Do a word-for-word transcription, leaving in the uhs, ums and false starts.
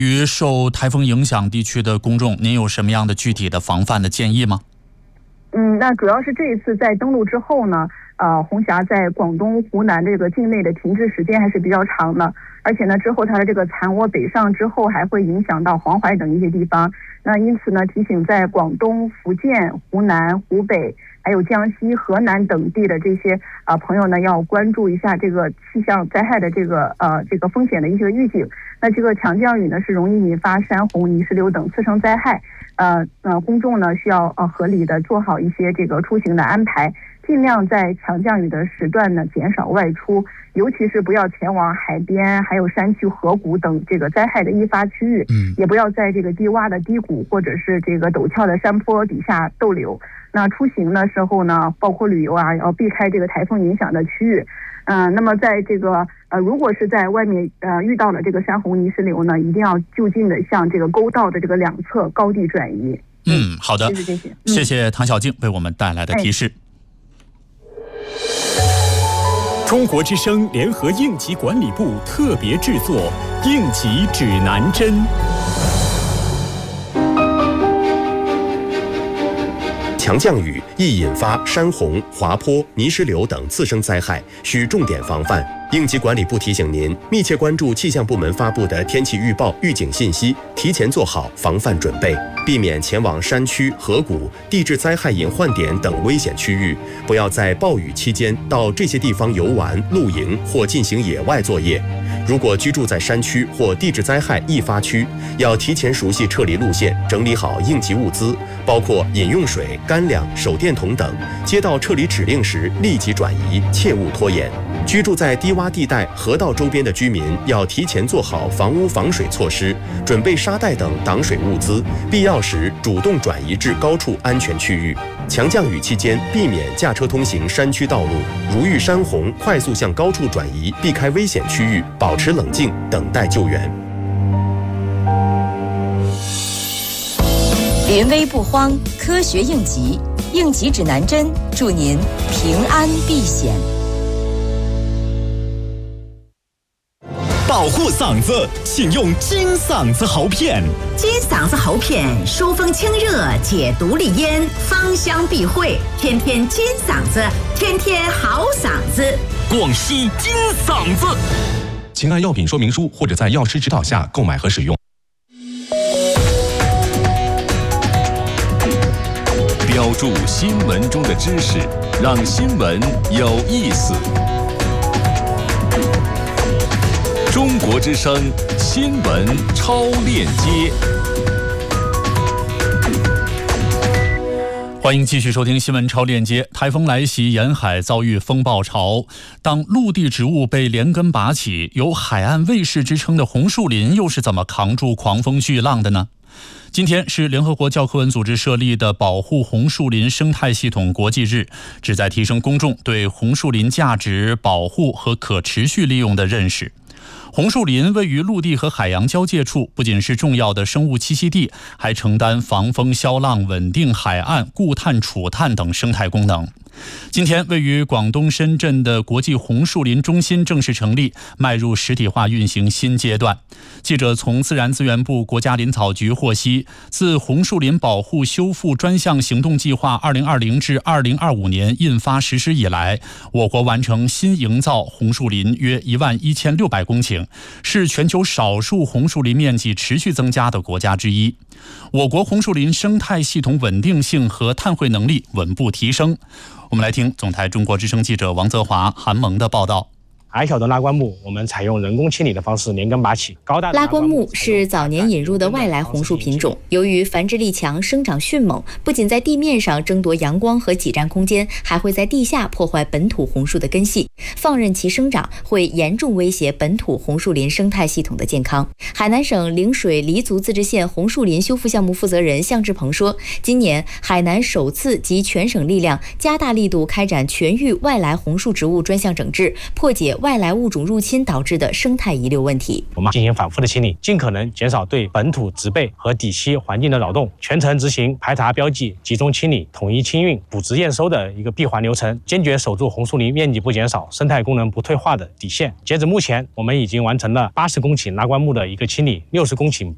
与受台风影响地区的公众，您有什么样的具体的防范的建议吗？ 嗯，那主要是这一次在登陆之后呢，呃，红霞在广东、湖南这个境内的停滞时间还是比较长的，而且呢，之后它的这个残涡北上之后，还会影响到黄淮等一些地方。那因此呢，提醒在广东、福建、湖南、湖北，还有江西、河南等地的这些啊、呃、朋友呢，要关注一下这个气象灾害的这个呃这个风险的一些预警。那这个强降雨呢，是容易引发山洪、泥石流等次生灾害。呃呃，公众呢需要呃合理的做好一些这个出行的安排，尽量在强降雨的时段呢减少外出，尤其是不要前往海边、还有山区、河谷等这个灾害的易发区域， 嗯， 也不要在这个低洼的低谷或者是这个陡峭的山坡底下逗留。那出行的时候呢，包括旅游啊，要避开这个台风影响的区域。嗯、呃，那么在这个呃，如果是在外面呃遇到了这个山洪泥石流呢，一定要就近的向这个沟道的这个两侧高地转移。 嗯，好的， 谢谢，谢谢， 嗯、谢谢唐小静为我们带来的提示。 哎、中国之声联合应急管理部特别制作《应急指南针》。 强降雨易引发山洪、滑坡、泥石流等次生灾害，需重点防范。应急管理部提醒您，密切关注气象部门发布的天气预报、预警信息，提前做好防范准备，避免前往山区、河谷、地质灾害隐患点等危险区域。不要在暴雨期间到这些地方游玩、露营或进行野外作业。如果居住在山区或地质灾害易发区，要提前熟悉撤离路线，整理好应急物资，包括饮用水、干粮、手电筒等。接到撤离指令时立即转移，切勿拖延。居住在低洼地带、河道周边的居民要提前做好房屋防水措施，准备沙袋等挡水物资，必要时主动转移至高处安全区域。强降雨期间，避免驾车通行山区道路，如遇山洪，快速向高处转移，避开危险区域，保持冷静，等待救援。 临危不慌，科学应急，应急指南针，祝您平安避险。 保护嗓子，请用金嗓子喉片。 金嗓子喉片疏风清热，解毒利咽，芳香避秽，天天金嗓子，天天好嗓子。 广西金嗓子， 请按药品说明书或者在药师指导下购买和使用。 标注新闻中的知识，让新闻有意思。中国之声新闻超链接， 欢迎继续收听新闻超链接。台风来袭，沿海遭遇风暴潮。当陆地植物被连根拔起，有海岸卫士之称的红树林又是怎么扛住狂风巨浪的呢？今天是联合国教科文组织设立的保护红树林生态系统国际日，旨在提升公众对红树林价值、保护和可持续利用的认识。红树林位于陆地和海洋交界处，不仅是重要的生物栖息地，还承担防风消浪、稳定海岸、固碳储碳等生态功能。今天，位于广东深圳的国际红树林中心正式成立，迈入实体化运行新阶段。记者从自然资源部国家林草局获悉，自红树林保护修复专项行动计划二零二零至二零二五年印发实施以来，我国完成新营造红树林约一万一千六百公顷，是全球少数红树林面积持续增加的国家之一。我国红树林生态系统稳定性和碳汇能力稳步提升。我们来听总台中国之声记者王泽华、韩萌的报道。 矮小的拉棺木，我们采用人工清理的方式连根拔起。高大拉棺木是早年引入的外来红树品种，由于繁殖力强、生长迅猛，不仅在地面上争夺阳光和挤占空间，还会在地下破坏本土红树的根系。放任其生长，会严重威胁本土红树林生态系统的健康。海南省陵水黎族自治县红树林修复项目负责人向志鹏说，今年海南首次集全省力量，加大力度开展全域外来红树植物专项整治，破解外来物种入侵导致的生态遗留问题。 我们进行反复的清理，尽可能减少对本土植被和底栖环境的扰动，全程执行排查标记、集中清理、统一清运、补植验收的一个闭环流程，坚决守住红树林面积不减少、生态功能不退化的底线。截止目前，我们已经完成了八十公顷拉棺木的一个清理，六十公顷